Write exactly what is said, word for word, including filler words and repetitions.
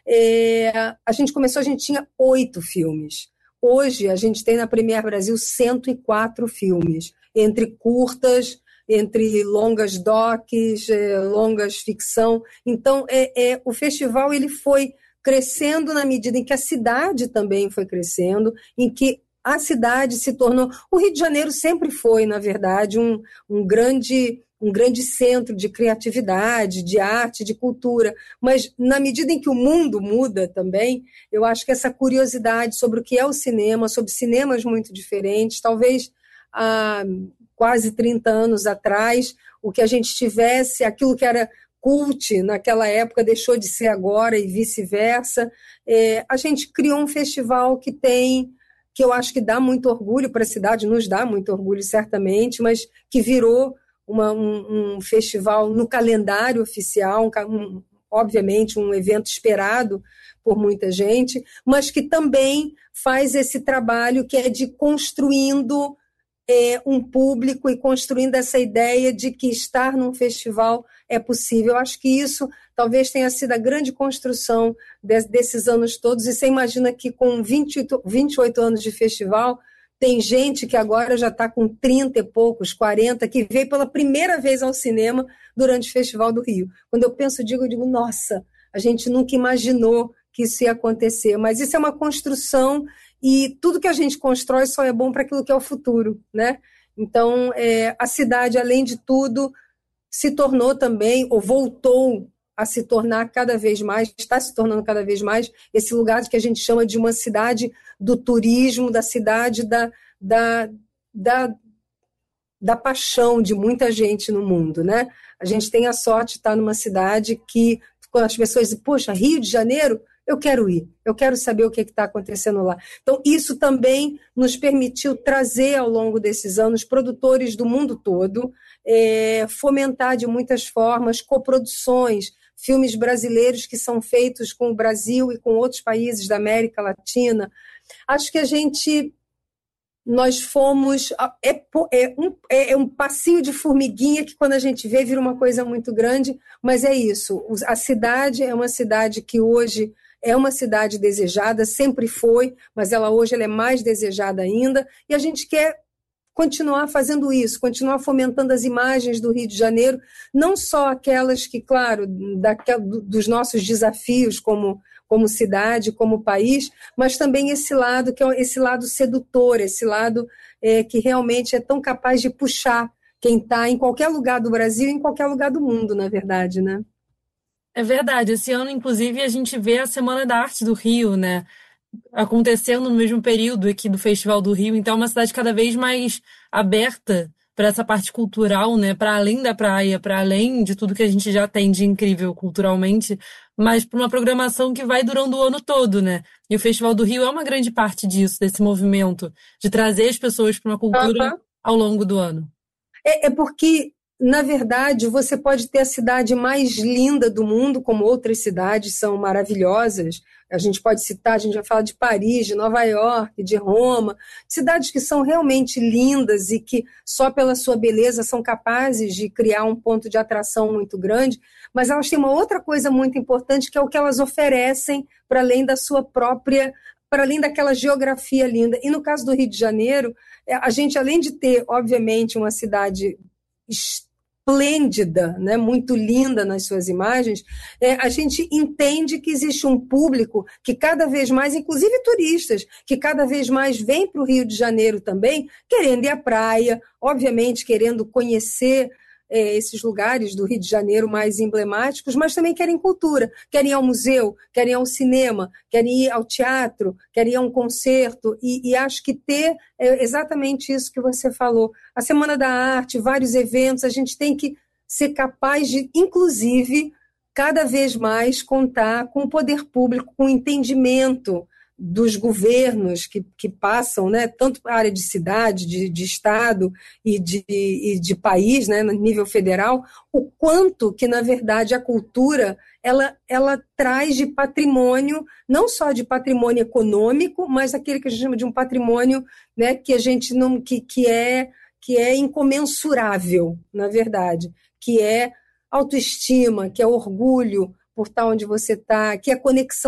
É, a gente começou, a gente tinha oito filmes. Hoje, a gente tem na Premiere Brasil cento e quatro filmes, entre curtas, entre longas docs, é, longas ficção. Então, é, é, o festival ele foi crescendo na medida em que a cidade também foi crescendo, em que a cidade se tornou... O Rio de Janeiro sempre foi, na verdade, um, um, grande, um grande centro de criatividade, de arte, de cultura, mas na medida em que o mundo muda também, eu acho que essa curiosidade sobre o que é o cinema, sobre cinemas muito diferentes, talvez há quase trinta anos atrás, o que a gente tivesse, aquilo que era cult naquela época deixou de ser agora e vice-versa. É, a gente criou um festival que tem... que eu acho que dá muito orgulho para a cidade, nos dá muito orgulho, certamente, mas que virou uma, um, um festival no calendário oficial, um, um, obviamente um evento esperado por muita gente, mas que também faz esse trabalho que é de construindo é, um público e construindo essa ideia de que estar num festival é possível. Eu acho que isso talvez tenha sido a grande construção de, desses anos todos, e você imagina que com vinte, vinte e oito anos de festival, tem gente que agora já está com trinta e poucos, quarenta, que veio pela primeira vez ao cinema durante o Festival do Rio. Quando eu penso, digo, eu digo, nossa, a gente nunca imaginou que isso ia acontecer, mas isso é uma construção, e tudo que a gente constrói só é bom para aquilo que é o futuro, né? Então, é, a cidade, além de tudo, se tornou também, ou voltou a se tornar cada vez mais, está se tornando cada vez mais, esse lugar que a gente chama de uma cidade do turismo, da cidade da, da, da, da paixão de muita gente no mundo, né? A gente tem a sorte de estar numa cidade que, quando as pessoas dizem, poxa, Rio de Janeiro, eu quero ir, eu quero saber o que está acontecendo lá. Então, isso também nos permitiu trazer, ao longo desses anos, produtores do mundo todo, é, fomentar de muitas formas coproduções, filmes brasileiros que são feitos com o Brasil e com outros países da América Latina. Acho que a gente... Nós fomos... É, é, um, é um passinho de formiguinha que, quando a gente vê, vira uma coisa muito grande, mas é isso. A cidade é uma cidade que hoje... É uma cidade desejada, sempre foi, mas ela hoje ela é mais desejada ainda, e a gente quer continuar fazendo isso, continuar fomentando as imagens do Rio de Janeiro, não só aquelas que, claro, daquela, dos nossos desafios como, como cidade, como país, mas também esse lado, que é esse lado sedutor, esse lado é, que realmente é tão capaz de puxar quem está em qualquer lugar do Brasil, em qualquer lugar do mundo, na verdade, né? É verdade. Esse ano, inclusive, a gente vê a Semana da Arte do Rio, né? Acontecendo no mesmo período aqui do Festival do Rio. Então, é uma cidade cada vez mais aberta para essa parte cultural, né? Para além da praia, para além de tudo que a gente já tem de incrível culturalmente, mas para uma programação que vai durando o ano todo, né? E o Festival do Rio é uma grande parte disso, desse movimento, de trazer as pessoas para uma cultura Uhum. ao longo do ano. É, é porque, na verdade, você pode ter a cidade mais linda do mundo, como outras cidades são maravilhosas. A gente pode citar, a gente vai falar de Paris, de Nova York, de Roma, cidades que são realmente lindas e que só pela sua beleza são capazes de criar um ponto de atração muito grande, mas elas têm uma outra coisa muito importante, que é o que elas oferecem para além da sua própria, para além daquela geografia linda. E no caso do Rio de Janeiro, a gente, além de ter, obviamente, uma cidade esplêndida, né, muito linda nas suas imagens, é, a gente entende que existe um público que cada vez mais, inclusive turistas, que cada vez mais vem para o Rio de Janeiro também, querendo ir à praia, obviamente querendo conhecer é, esses lugares do Rio de Janeiro mais emblemáticos, mas também querem cultura, querem ir ao museu, querem ir ao cinema, querem ir ao teatro, querem ir a um concerto, e, e acho que ter é exatamente isso que você falou. A Semana da Arte, vários eventos, a gente tem que ser capaz de, inclusive, cada vez mais contar com o poder público, com o entendimento dos governos que, que passam, né, tanto para a área de cidade, de, de estado e de, e de país, né, no nível federal, o quanto que, na verdade, a cultura ela, ela traz de patrimônio, não só de patrimônio econômico, mas aquele que a gente chama de um patrimônio, né, que a gente não, que, que, é, que é incomensurável, na verdade, que é autoestima, que é orgulho por estar onde você está, que é conexão